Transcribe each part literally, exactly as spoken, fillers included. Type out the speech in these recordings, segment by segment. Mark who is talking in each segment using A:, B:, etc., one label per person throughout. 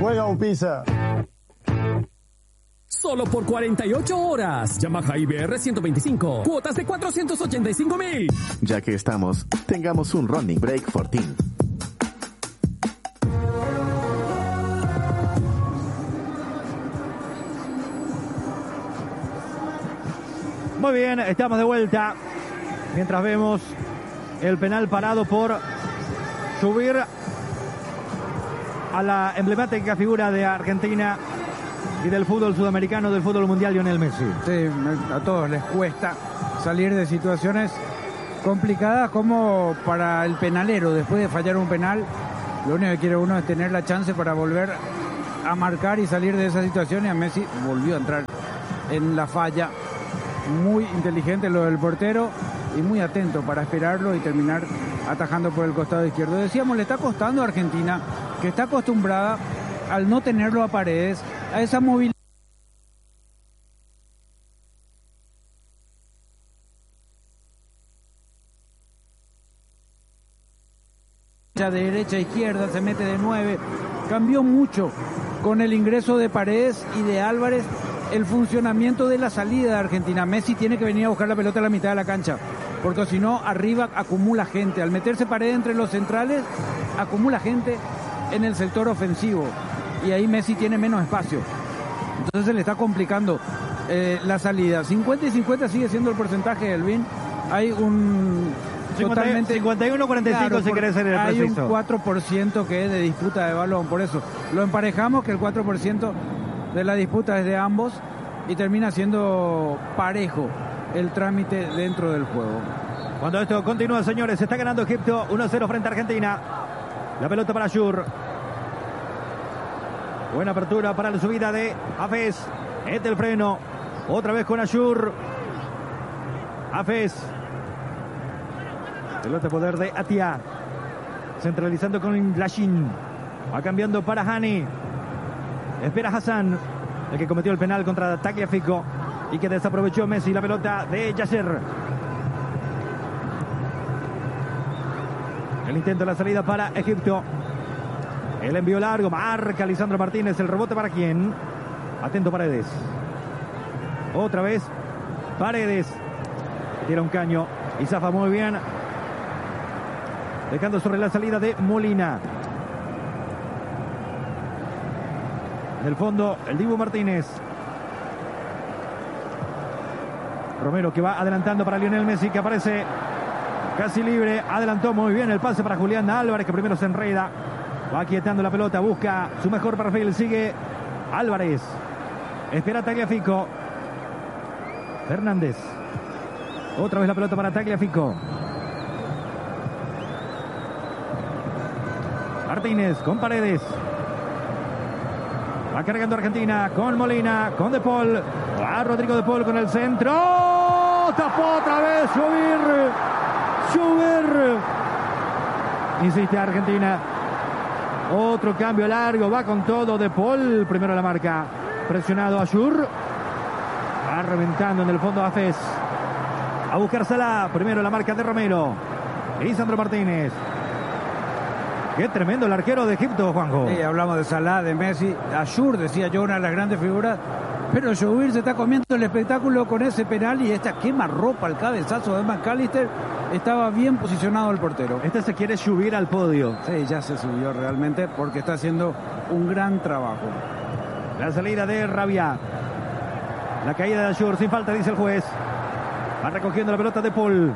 A: Juega Upisa.
B: Solo por cuarenta y ocho horas. Yamaha I B R ciento veinticinco. Cuotas de cuatrocientos ochenta y cinco mil.
C: Ya que estamos, tengamos un running break fourteen.
D: Muy bien, estamos de vuelta. Mientras vemos el penal parado por subir a la emblemática figura de Argentina y del fútbol sudamericano, del fútbol mundial, Lionel Messi.
E: Sí, a todos les cuesta salir de situaciones complicadas como para el penalero. Después de fallar un penal, lo único que quiere uno es tener la chance para volver a marcar y salir de esa situación, y a Messi volvió a entrar en la falla. Muy inteligente lo del portero y muy atento para esperarlo y terminar atajando por el costado izquierdo. Decíamos, le está costando a Argentina, que está acostumbrada al no tenerlo a Paredes, a esa movilidad de derecha a izquierda, se mete de nueve. Cambió mucho con el ingreso de Paredes y de Álvarez el funcionamiento de la salida de Argentina. Messi tiene que venir a buscar la pelota a la mitad de la cancha, porque si no, arriba acumula gente. Al meterse Paredes entre los centrales, acumula gente en el sector ofensivo, y ahí Messi tiene menos espacio. Entonces se le está complicando eh, la salida. cincuenta y cincuenta sigue siendo el porcentaje, Elvin. Hay un totalmente
D: cincuenta y uno cuarenta y cinco, claro, si querés ser el
E: hay
D: preciso.
E: un cuatro por ciento que es de disputa de balón. Por eso lo emparejamos, que el cuatro por ciento de la disputa es de ambos, y termina siendo parejo el trámite dentro del juego.
D: Cuando esto continúa, señores, está ganando Egipto uno a cero frente a Argentina. La pelota para Ayur. Buena apertura para la subida de Hafez. Mete el freno. Otra vez con Ayur. Hafez. Pelota poder de Atia. Centralizando con Lashin. Va cambiando para Hani. Espera Hassan, el que cometió el penal contra Tagliafico y que desaprovechó Messi. La pelota de Yasser. El intento de la salida para Egipto. El envío largo. Marca Lisandro Martínez. El rebote para quién. Atento Paredes. Otra vez Paredes. Tira un caño y zafa muy bien, dejando sobre la salida de Molina. En el fondo, el Dibu Martínez. Romero, que va adelantando para Lionel Messi, que aparece casi libre. Adelantó muy bien el pase para Julián Álvarez, que primero se enreda. Va quietando la pelota, busca su mejor perfil. Sigue Álvarez. Espera Tagliafico. Fernández. Otra vez la pelota para Tagliafico. Martínez con Paredes. Va cargando Argentina con Molina, con De Paul. Va Rodrigo De Paul con el centro. Tapó otra vez Schubir. Schubir. Insiste Argentina. Otro cambio largo. Va con todo De Paul. Primero la marca. Presionado Ayur. Va reventando en el fondo a Fez. A buscar Salah. Primero la marca de Romero. Lisandro Martínez. Qué tremendo el arquero de Egipto, Juanjo.
E: Sí, hablamos de Salah, de Messi. Ayur, decía yo, una de las grandes figuras. Pero Schubir se está comiendo el espectáculo con ese penal, y esta quema ropa al cabezazo de McAllister. Estaba bien posicionado el portero.
D: Este se quiere subir al podio.
E: Sí, ya se subió realmente porque está haciendo un gran trabajo.
D: La salida de Rabia. La caída de Ayur, sin falta, dice el juez. Va recogiendo la pelota de Paul.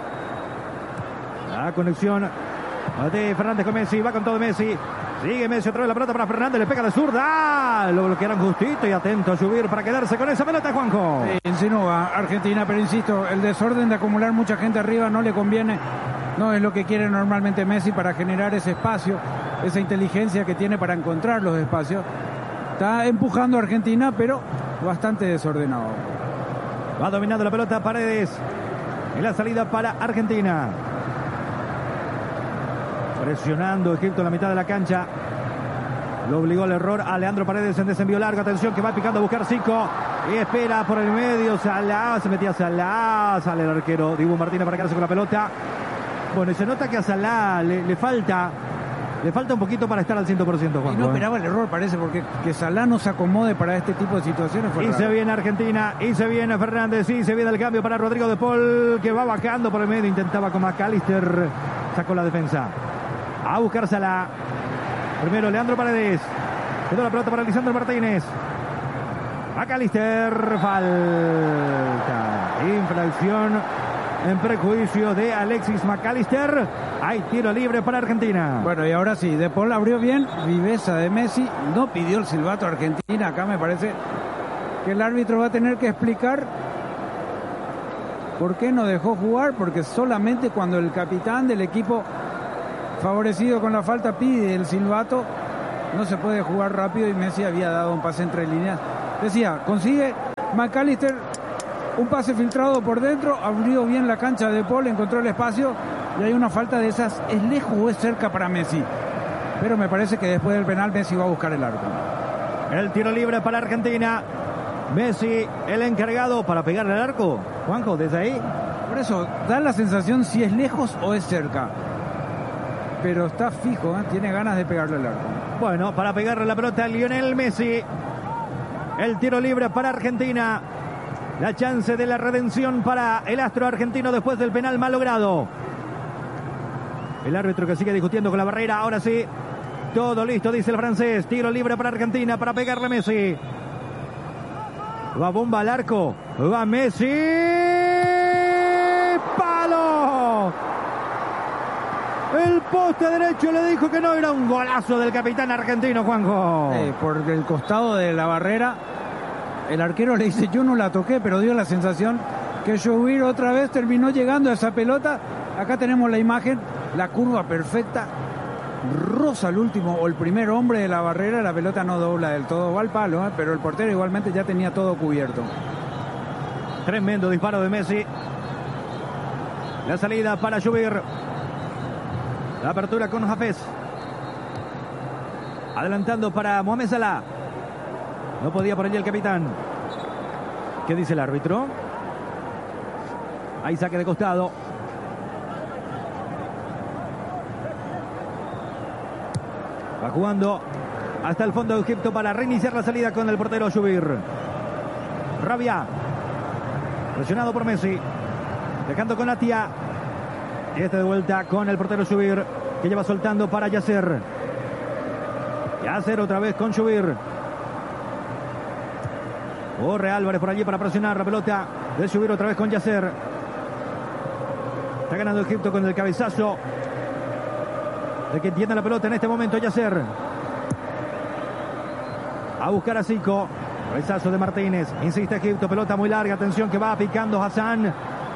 D: La conexión de Fernández con Messi. Va con todo Messi. Sigue Messi, otra vez la pelota para Fernández. Le pega de zurda. Lo bloquearon justito y atento a subir para quedarse con esa pelota, Juanjo.
E: Sí, insinúa Argentina, pero insisto, el desorden de acumular mucha gente arriba no le conviene. No es lo que quiere normalmente Messi para generar ese espacio, esa inteligencia que tiene para encontrar los espacios. Está empujando a Argentina, pero bastante desordenado.
D: Va dominando la pelota Paredes. En la salida para Argentina. Presionando Egipto en la mitad de la cancha. Lo obligó al error a Leandro Paredes en desenvío largo. Atención, que va picando a buscar Zico. Y espera por el medio. Salah, se metía Salah. Sale el arquero Dibu Martínez para quedarse con la pelota. Bueno, y se nota que a Salah le, le falta Le falta un poquito para estar al cien por ciento, Juan.
E: Y no esperaba el error, parece, porque que Salah no se acomode para este tipo de situaciones.
D: Y se viene Argentina, y se viene Fernández, y se viene el cambio para Rodrigo de Paul, que va bajando por el medio, intentaba con McAllister, sacó la defensa. A buscar Salah. Primero Leandro Paredes. Quedó la pelota para Lisandro Martínez. McAllister, falta. Infracción en prejuicio de Alexis McAllister. Hay tiro libre para Argentina.
E: Bueno, y ahora sí, De Paul abrió bien. Viveza de Messi. No pidió el silbato a Argentina. Acá me parece que el árbitro va a tener que explicar por qué no dejó jugar. Porque solamente cuando el capitán del equipo favorecido con la falta pide el silbato, no se puede jugar rápido, y Messi había dado un pase entre líneas. Decía, consigue McAllister un pase filtrado por dentro, abrió bien la cancha de Paul, encontró el espacio, y hay una falta de esas. ¿Es lejos o es cerca para Messi? Pero me parece que después del penal Messi va a buscar el arco.
D: El tiro libre para Argentina. Messi, el encargado para pegarle al arco. Juanjo, desde ahí.
E: Por eso, da la sensación si es lejos o es cerca. Pero está fijo, ¿eh? Tiene ganas de pegarle al arco.
D: Bueno, para pegarle la pelota a Lionel Messi. El tiro libre para Argentina. La chance de la redención para el astro argentino después del penal mal logrado. El árbitro que sigue discutiendo con la barrera. Ahora sí, todo listo, dice el francés. Tiro libre para Argentina para pegarle a Messi. Va bomba al arco. Va Messi. ¡Palo! El poste derecho le dijo que no. Era un golazo del capitán argentino, Juanjo.
E: Eh, por el costado de la barrera. El arquero le dice, yo no la toqué, pero dio la sensación que Joubir otra vez terminó llegando a esa pelota. Acá tenemos la imagen, la curva perfecta. Roza el último o el primer hombre de la barrera. La pelota no dobla del todo, va al palo, ¿eh? Pero el portero igualmente ya tenía todo cubierto.
D: Tremendo disparo de Messi. La salida para Joubir. La apertura con Hafez. Adelantando para Mohamed Salah. No podía por allí el capitán. ¿Qué dice el árbitro? Hay saque de costado. Va jugando hasta el fondo de Egipto para reiniciar la salida con el portero Joubir. Rabia. Presionado por Messi. Dejando con Atia. Y este de vuelta con el portero Joubir, que lleva soltando para Yasser. Yasser otra vez con Joubir. Corre Álvarez por allí para presionar la pelota de Joubir otra vez con Yasser. Está ganando Egipto con el cabezazo de que tiene la pelota en este momento Yasser. A buscar a Zico. Cabezazo de Martínez. Insiste Egipto. Pelota muy larga. Atención que va picando Hassan.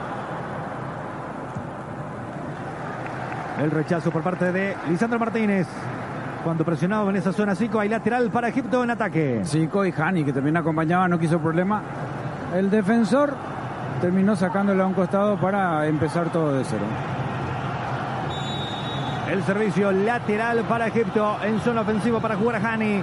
D: El rechazo por parte de Lisandro Martínez. Cuando presionado en esa zona Zico, hay lateral para Egipto en ataque.
E: Zico y Hani, que también acompañaba, no quiso problema. El defensor terminó sacándolo a un costado para empezar todo de cero.
D: El servicio lateral para Egipto en zona ofensiva para jugar a Hani.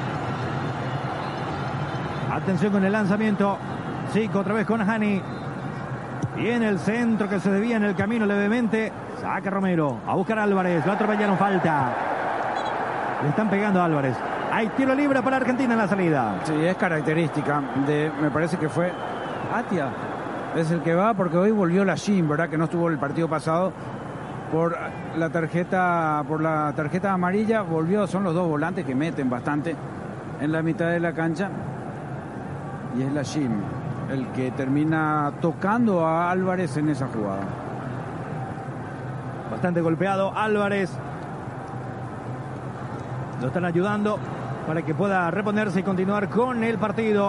D: Atención con el lanzamiento. Zico otra vez con Hani. Viene el centro que se desvía en el camino levemente. Saca Romero. A buscar a Álvarez. Lo atropellaron, falta. Le están pegando a Álvarez. Hay tiro libre para Argentina en la salida.
E: Sí, es característica de, me parece que fue Atia. Es el que va porque hoy volvió la Jim, ¿verdad? Que no estuvo el partido pasado por la tarjeta, por la tarjeta amarilla. Volvió, son los dos volantes que meten bastante en la mitad de la cancha. Y es la Jim el que termina tocando a Álvarez en esa jugada.
D: Bastante golpeado Álvarez. Lo están ayudando para que pueda reponerse y continuar con el partido.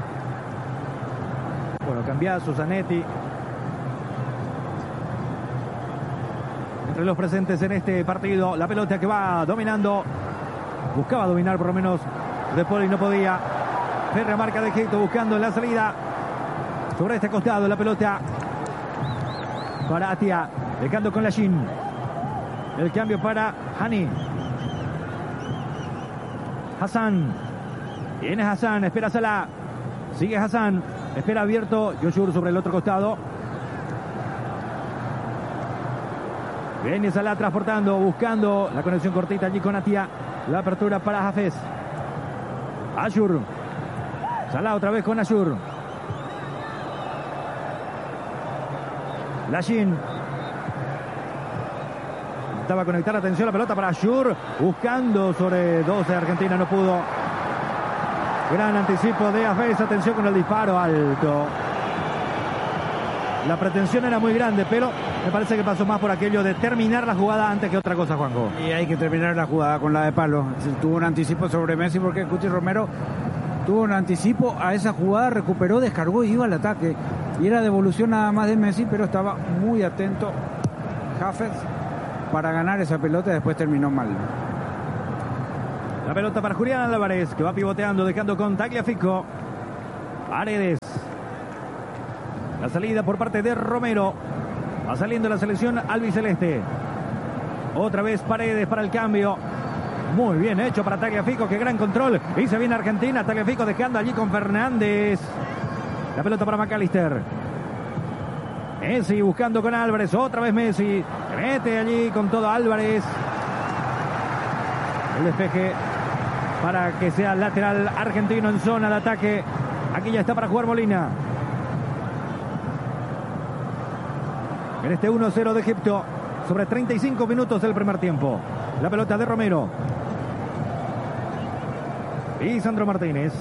D: Bueno, Cambiaso, Zanetti. Entre los presentes en este partido. La pelota que va dominando. Buscaba dominar por lo menos De Paul y no podía. Férrea marca de Egipto buscando la salida. Sobre este costado la pelota para Atia. Dejando con la Shin. El cambio para Hani. Hassan. Viene Hassan. Espera Salah. Sigue Hassan. Espera abierto. Yoshur sobre el otro costado. Viene Salah transportando, buscando la conexión cortita allí con Atia. La apertura para Hafez. Ashur. Salah otra vez con Ashur. Lashin. Intentaba conectar, atención, la pelota para Ashur. Buscando sobre doce de Argentina, no pudo. Gran anticipo de Hafez, atención con el disparo alto. La pretensión era muy grande, pero me parece que pasó más por aquello de terminar la jugada antes que otra cosa, Juanjo.
E: Y hay que terminar la jugada con la de palo. Tuvo un anticipo sobre Messi porque Cuti Romero tuvo un anticipo a esa jugada, recuperó, descargó y iba al ataque. Y era devolución nada más de Messi, pero estaba muy atento Hafez para ganar esa pelota y después terminó mal.
D: La pelota para Julián Álvarez, que va pivoteando, dejando con Tagliafico. Paredes. La salida por parte de Romero. Va saliendo la selección albiceleste. Otra vez Paredes para el cambio. Muy bien hecho para Tagliafico, que gran control. Y se viene Argentina, Tagliafico dejando allí con Fernández. La pelota para McAllister. Messi buscando con Álvarez. Otra vez Messi. Se mete allí con todo Álvarez. El despeje para que sea lateral argentino en zona de ataque. Aquí ya está para jugar Molina. En este uno cero de Egipto, sobre treinta y cinco minutos del primer tiempo. La pelota de Romero. Y Sandro Martínez.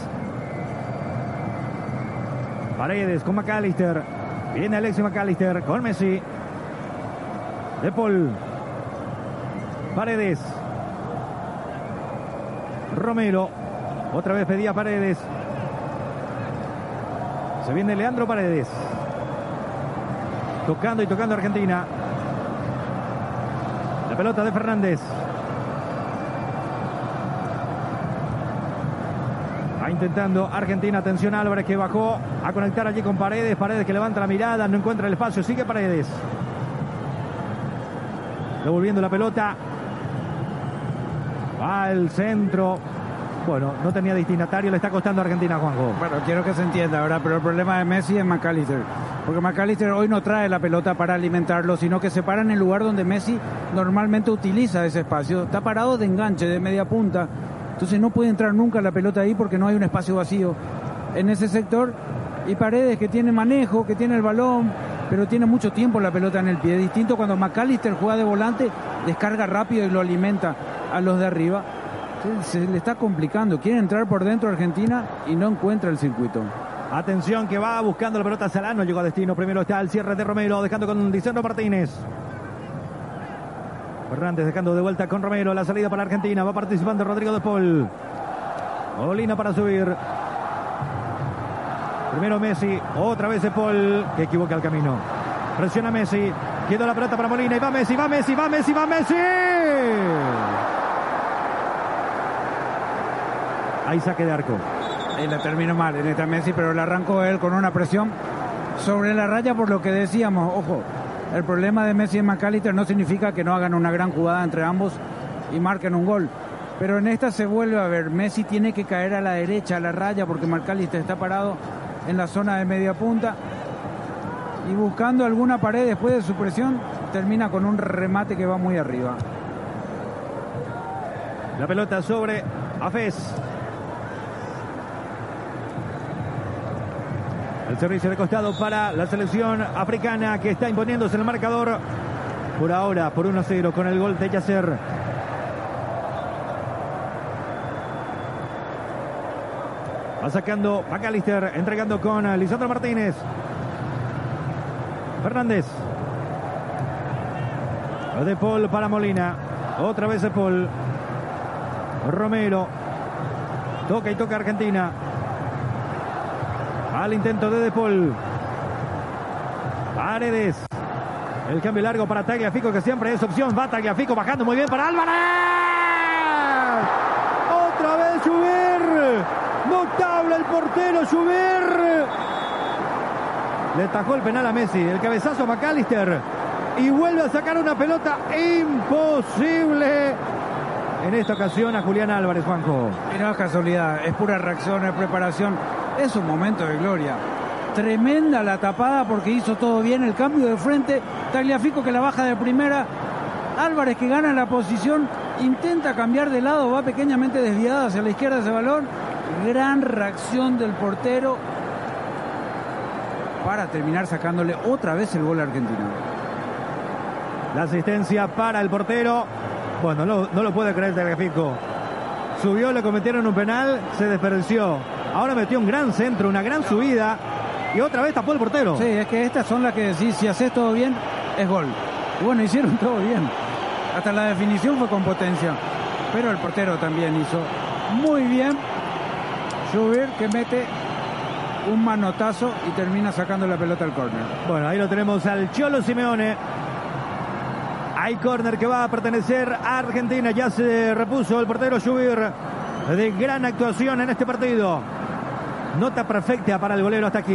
D: Paredes con McAllister. Viene Alexis McAllister con Messi. De Paul. Paredes. Romero. Otra vez pedía Paredes. Se viene Leandro Paredes. Tocando y tocando Argentina. La pelota de Fernández. Va intentando Argentina. Atención Álvarez, que bajó a conectar allí con Paredes. Paredes que levanta la mirada. No encuentra el espacio. Sigue Paredes. Devolviendo la pelota. Va al centro. Bueno, no tenía destinatario. Le está costando a Argentina, Juanjo.
E: Bueno, quiero que se entienda, ¿verdad? Pero el problema de Messi es McAllister. Porque McAllister hoy no trae la pelota para alimentarlo, sino que se para en el lugar donde Messi normalmente utiliza ese espacio. Está parado de enganche, de media punta. Entonces no puede entrar nunca la pelota ahí porque no hay un espacio vacío en ese sector. Y Paredes, que tiene manejo, que tiene el balón, pero tiene mucho tiempo la pelota en el pie. Distinto cuando McAllister juega de volante, descarga rápido y lo alimenta a los de arriba. Se le está complicando. Quiere entrar por dentro Argentina y no encuentra el circuito.
D: Atención, que va buscando la pelota Salah. No llegó a destino. Primero está el cierre de Romero, dejando con Lisandro Martínez. Fernández dejando de vuelta con Romero. La salida para Argentina. Va participando Rodrigo de Paul. Molina para subir. Primero Messi. Otra vez de Paul, que equivoca el camino. Presiona Messi. Quedó la pelota para Molina. Y va Messi, va Messi, va Messi, va Messi. Ahí saque de arco.
E: Y la terminó mal en esta Messi, pero la arrancó él con una presión sobre la raya, por lo que decíamos. Ojo, el problema de Messi y McAllister no significa que no hagan una gran jugada entre ambos y marquen un gol. Pero en esta se vuelve a ver, Messi tiene que caer a la derecha, a la raya, porque McAllister está parado en la zona de media punta. Y buscando alguna pared después de su presión, termina con un remate que va muy arriba.
D: La pelota sobre Hafez. El servicio de costado para la selección africana, que está imponiéndose en el marcador por ahora por uno a cero con el gol de Yasser. Va sacando McAllister, entregando con Lisandro Martínez. Fernández. De Paul para Molina. Otra vez de Paul. Romero. Toca y toca Argentina. Al intento de De Paul. Paredes. El cambio largo para Tagliafico, que siempre es opción. Va Tagliafico bajando muy bien para Álvarez. Otra vez Schubert. Notable el portero Schubert. Le tajó el penal a Messi. El cabezazo a McAllister. Y vuelve a sacar una pelota imposible. En esta ocasión a Julián Álvarez, Juanjo.
E: Y no es casualidad, es pura reacción, es preparación. Es un momento de gloria. Tremenda la tapada porque hizo todo bien. El cambio de frente. Tagliafico que la baja de primera. Álvarez, que gana la posición, intenta cambiar de lado, va pequeñamente desviada hacia la izquierda ese balón. Gran reacción del portero para terminar sacándole otra vez el gol a Argentina.
D: La asistencia para el portero. Bueno, no, no lo puede creer Tagliafico. Subió, le cometieron un penal, se desperdició. Ahora metió un gran centro, una gran subida y otra vez tapó el portero.
E: Sí, es que estas son las que decís, si haces todo bien, es gol. Y bueno, hicieron todo bien. Hasta la definición fue con potencia. Pero el portero también hizo muy bien. Schubert, que mete un manotazo y termina sacando la pelota al córner.
D: Bueno, ahí lo tenemos al Cholo Simeone. Hay córner que va a pertenecer a Argentina. Ya se repuso el portero Schubert de gran actuación en este partido. Nota perfecta para el golero hasta aquí.